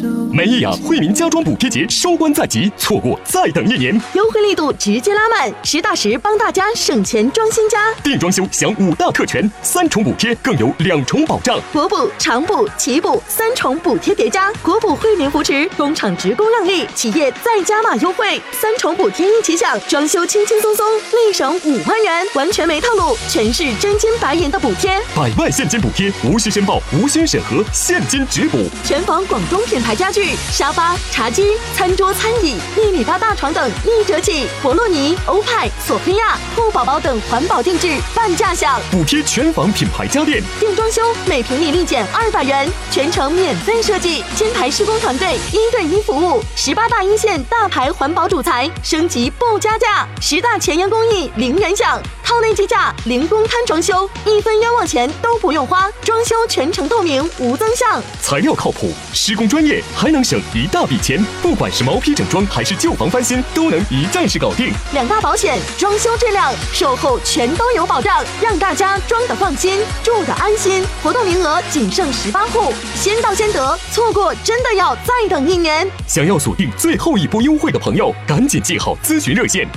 美益雅惠民家装补贴节收官在即，错过再等1年， 优惠力度直接拉满，实打实帮大家省钱装新家。 定装修享5大特权，3重补贴更有2重保障， 国补、常补、奇补3重补贴叠加，国补惠民扶持，工厂职工让利，企业再加码优惠，3重补贴一起享，装修轻轻松松，立省5万元，完全没套路，全是真金白银的补贴 ，100万现金补贴，无需申报，无需审核，现金直补， 全房广东品牌家具、沙发、茶几、餐桌、餐椅，1.8米大床等1折起，博洛尼、欧派、索菲亚、兔宝宝等环保定制半价享， 补贴全房品牌家电， 定装修每平米立减200元，全程免费设计，金牌施工团队1对1服务，18大一线大牌环保主材，升级不加价，10大前沿工艺零元享，套内计价，零公摊装修，1分冤枉钱都不用花，装修全程透明无增项， 材料靠谱，施工专业，还能省一大笔钱。不管是毛坯整装还是旧房翻新，都能一站式搞定。 2大保险，装修质量、售后全都有保障，让大家装得放心，住得安心。活动名额仅剩18户，先到先得，错过真的要再等1年。 想要锁定最后一波优惠的朋友，赶紧记好咨询热线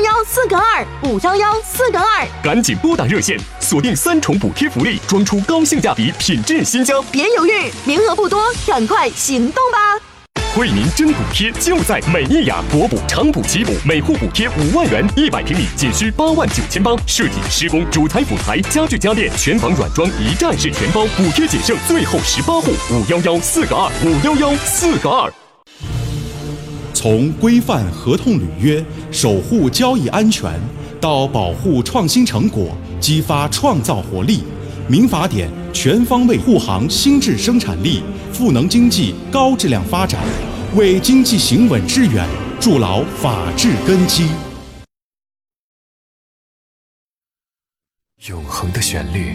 511-4个2，511-4个2， 赶紧拨打热线，锁定3重补贴福利，装出高性价比品质新家。 别犹豫，名额不多，赶快行动吧！ 惠民真补贴就在美益雅，国补、常补、奇补，每户补贴5万元，100平米仅需89800，设计、施工、主材、辅材、家具家电，全房软装一站式全包，补贴仅剩最后18户，511-4个2，511-4个2。 从规范合同履约、守护交易安全，到保护创新成果、激发创造活力，民法典全方位护航新质生产力，赋能经济高质量发展，为经济行稳致远筑牢法治根基。 永恒的旋律